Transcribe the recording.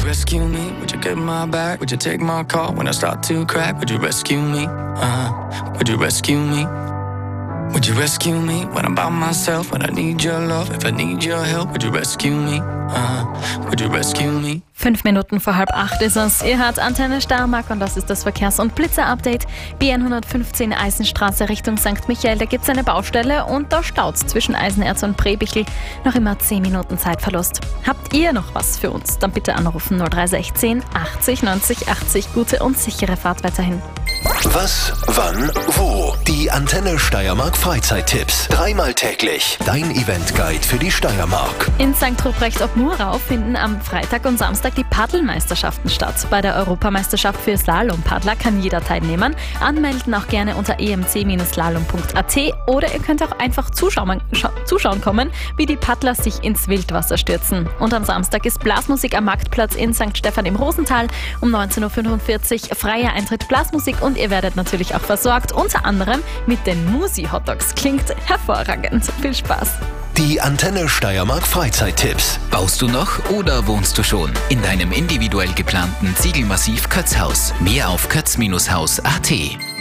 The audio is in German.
rescue me? Would you get my back? Would you take my call when I start to crack? Would you rescue me? Would you rescue me? Would you rescue me when I'm by myself? When I need your love, if I need your help, would you rescue me? Would you rescue me? 5 Minuten vor 7:30 ist es. Ihr hört Antenne Steiermark und das ist das Verkehrs- und Blitzer-Update. B115 Eisenstraße Richtung St. Michael, da gibt es eine Baustelle und da staut's zwischen Eisenerz und Prebichl. Noch immer 10 Minuten Zeitverlust. Habt ihr noch was für uns? Dann bitte anrufen 0316 80 90 80. Gute und sichere Fahrt weiterhin. Was, wann, wo? Die Antenne Steiermark Freizeittipps. 3-mal täglich. Dein Eventguide für die Steiermark. In St. Ruprecht ob Murau finden am Freitag und Samstag die Paddelmeisterschaften statt. Bei der Europameisterschaft für Slalom-Paddler kann jeder teilnehmen. Anmelden auch gerne unter emc-slalom.at oder ihr könnt auch einfach zuschauen kommen, wie die Paddler sich ins Wildwasser stürzen. Und am Samstag ist Blasmusik am Marktplatz in St. Stephan im Rosental um 19.45 Uhr. Freier Eintritt, Blasmusik und ihr werdet natürlich auch versorgt, unter anderem mit den Musi-Hotdogs. Klingt hervorragend. Viel Spaß! Die Antenne Steiermark Freizeittipps. Baust du noch oder wohnst du schon in deinem individuell geplanten Ziegelmassiv Kötzhaus? Mehr auf kötz-haus.at.